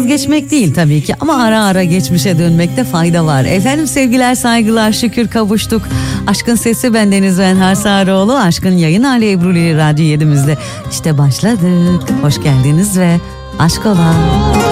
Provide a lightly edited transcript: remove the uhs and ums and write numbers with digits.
vazgeçmek değil tabii ki ama ara ara geçmişe dönmekte fayda var. Efendim sevgiler saygılar, şükür kavuştuk. Aşkın Sesi, bendeniz ben Harsarıoğlu. Aşkın yayın hali Ebru Radyo 7'mizde işte başladık. Hoş geldiniz ve aşk ola.